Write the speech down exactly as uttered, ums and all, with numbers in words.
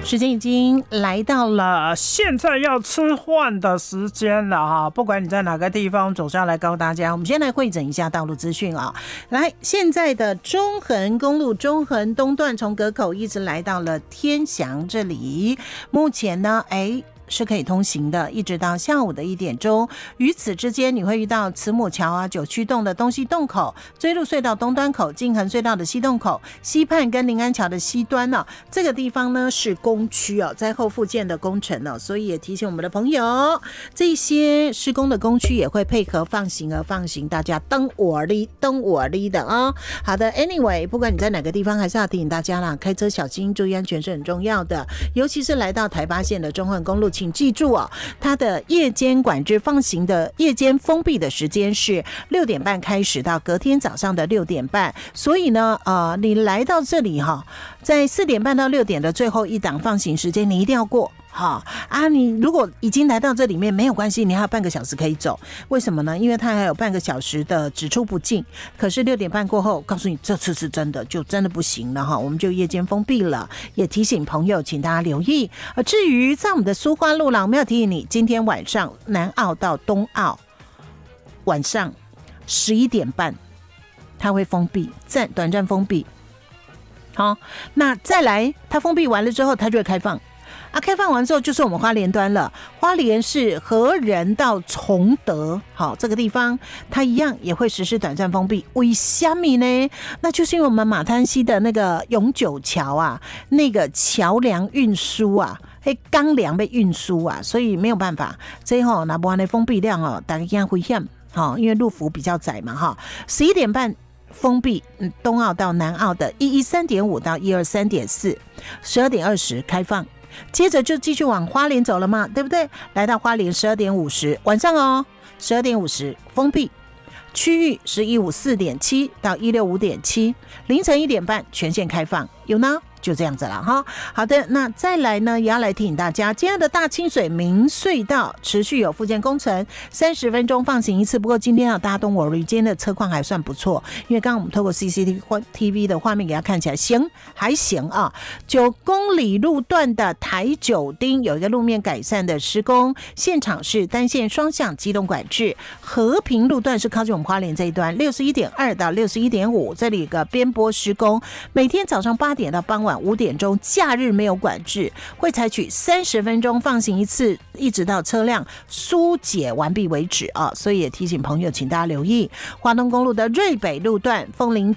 时间已经来到了现在要吃饭的时间了哈，不管你在哪个地方，总是要来告诉大家。我们先来汇整一下道路资讯啊。来，现在的中横公路中横东段从隔口一直来到了天祥这里，目前呢，哎。是可以通行的，一直到下午的一点钟。于此之间，你会遇到慈母桥啊、九曲洞的东西洞口、追路隧道东端口、静恒隧道的西洞口、西畔跟临安桥的西端呢、啊。这个地方呢是工区哦，在后复建的工程哦，所以也提醒我们的朋友，这些施工的工区也会配合放行而放行，大家登我哩登我哩的啊、哦。好的 ，anyway， 不管你在哪个地方，还是要提醒大家啦，开车小心，注意安全是很重要的，尤其是来到台八线的中横公路。请记住哦，它的夜间管制放行的夜间封闭的时间是六点半开始到隔天早上的六点半，所以呢，呃，你来到这里哈，在四点半到六点的最后一档放行时间，你一定要过。好啊，你如果已经来到这里面没有关系，你还有半个小时可以走。为什么呢？因为它还有半个小时的只出不进。可是六点半过后，告诉你这次是真的，就真的不行了哈，我们就夜间封闭了。也提醒朋友，请大家留意。而至于在我们的苏花路啦，我们要提醒你，今天晚上南澳到东澳晚上十一点半，它会封闭，暂短暂封闭。好，那再来，它封闭完了之后，它就会开放。啊，开放完之后就是我们花莲端了。花莲是和仁到崇德，好，这个地方它一样也会实施短暂封闭。为什么呢？那就是因为我们马滩溪的那个永久桥啊，那个桥梁运输啊，嘿，钢梁被运输啊，所以没有办法。最后那不然的封闭量哦，大家一样危险，好，因为路幅比较窄嘛，哈，十一点半。封闭东澳到南澳的一一三点五到一二三点四，十二点二十开放，接着就继续往花莲走了嘛，对不对？来到花莲十二点五十晚上哦，十二点五十封闭，区域是一五四点七到一六五点七，凌晨一点半全线开放，有呢？就这样子了哈。好的，那再来呢，也要来提醒大家，今天的大清水明隧道持续有复建工程，三十分钟放行一次。不过今天啊，大家都我今天的车况还算不错，因为刚刚我们透过 C C T V 的画面给它看起来行还行啊。九公里路段的台九丁有一个路面改善的施工，现场是单线双向机动管制。和平路段是靠近我们花莲这一段，六十一点二到六十一点五，这里有个边坡施工，每天早上八点到傍晚五点钟，假日没有管制，会采取三十分钟放行一次，一直到车辆疏解完毕为止啊！所以也提醒朋友，请大家留意花东公路的瑞北路段凤林